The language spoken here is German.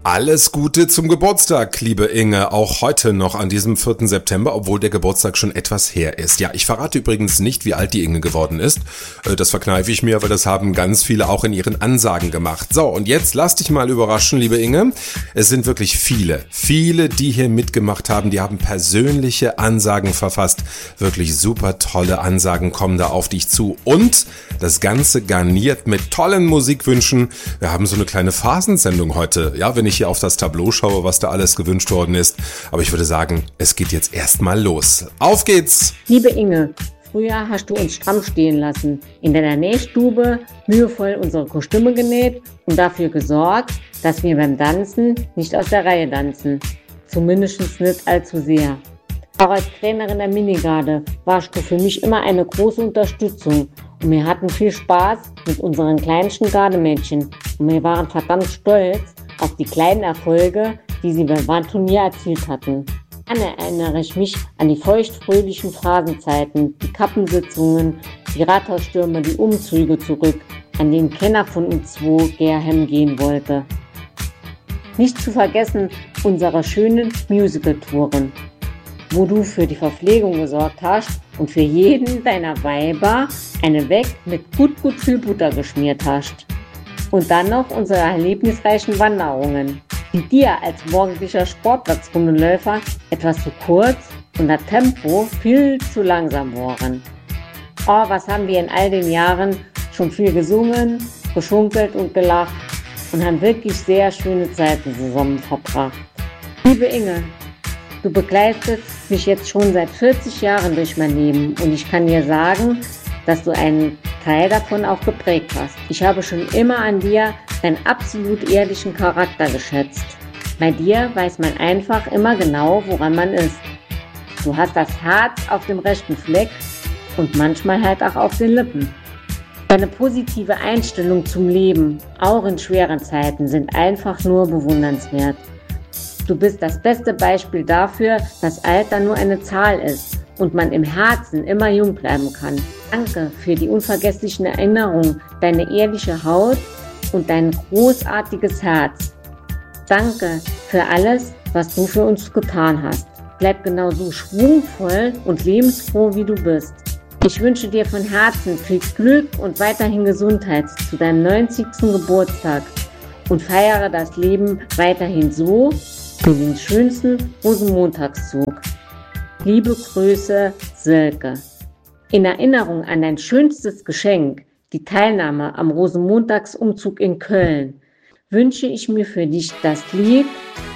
Alles Gute zum Geburtstag, liebe Inge, auch heute noch an diesem 4. September, obwohl der Geburtstag schon etwas her ist. Ja, ich verrate übrigens nicht, wie alt die Inge geworden ist. Das verkneife ich mir, weil das haben ganz viele auch in ihren Ansagen gemacht. So, und jetzt lass dich mal überraschen, liebe Inge. Es sind wirklich viele, die hier mitgemacht haben, die haben persönliche Ansagen verfasst. Wirklich super tolle Ansagen kommen da auf dich zu. Und das Ganze garniert mit tollen Musikwünschen. Wir haben so eine kleine Phasensendung heute, ja, wenn ich hier auf das Tableau schaue, was da alles gewünscht worden ist. Aber ich würde sagen, es geht jetzt erstmal los. Auf geht's! Liebe Inge, früher hast du uns stramm stehen lassen, in deiner Nähstube mühevoll unsere Kostüme genäht und dafür gesorgt, dass wir beim Tanzen nicht aus der Reihe tanzen. Zumindest nicht allzu sehr. Auch als Trainerin der Minigarde warst du für mich immer eine große Unterstützung. Und wir hatten viel Spaß mit unseren kleinsten Gardemädchen. Und wir waren verdammt stolz auf die kleinen Erfolge, die sie beim Wandturnier erzielt hatten. Dann erinnere ich mich an die feuchtfröhlichen Phrasenzeiten, die Kappensitzungen, die Rathausstürme, die Umzüge zurück, an denen keiner von uns zwei Gerhem gehen wollte. Nicht zu vergessen unsere schönen Musical-Touren, wo du für die Verpflegung gesorgt hast und für jeden deiner Weiber eine Weg mit gut viel Butter geschmiert hast. Und dann noch unsere erlebnisreichen Wanderungen, die dir als morgendlicher Sportplatzrundenläufer etwas zu kurz und das Tempo viel zu langsam waren. Oh, was haben wir in all den Jahren schon viel gesungen, geschunkelt und gelacht und haben wirklich sehr schöne Zeiten zusammen verbracht. Liebe Inge, du begleitest mich jetzt schon seit 40 Jahren durch mein Leben und ich kann dir sagen, dass du einen Teil davon auch geprägt hast. Ich habe schon immer an dir deinen absolut ehrlichen Charakter geschätzt. Bei dir weiß man einfach immer genau, woran man ist. Du hast das Herz auf dem rechten Fleck und manchmal halt auch auf den Lippen. Deine positive Einstellung zum Leben, auch in schweren Zeiten, sind einfach nur bewundernswert. Du bist das beste Beispiel dafür, dass Alter nur eine Zahl ist und man im Herzen immer jung bleiben kann. Danke für die unvergesslichen Erinnerungen, deine ehrliche Haut und dein großartiges Herz. Danke für alles, was du für uns getan hast. Bleib genauso schwungvoll und lebensfroh, wie du bist. Ich wünsche dir von Herzen viel Glück und weiterhin Gesundheit zu deinem 90. Geburtstag und feiere das Leben weiterhin so, für den schönsten Rosenmontagszug. Liebe Grüße, Silke. In Erinnerung an dein schönstes Geschenk, die Teilnahme am Rosenmontagsumzug in Köln, wünsche ich mir für dich das Lied